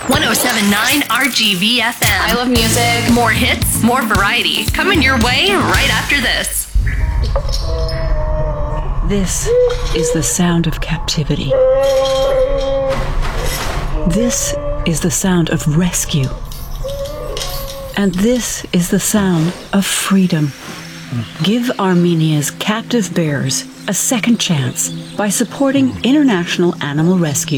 107.9 RGV FM. I love music. More hits, more variety. Coming your way right after this. This is the sound of captivity. This is the sound of rescue. And this is the sound of freedom. Give Armenia's captive bears a second chance by supporting international animal rescue.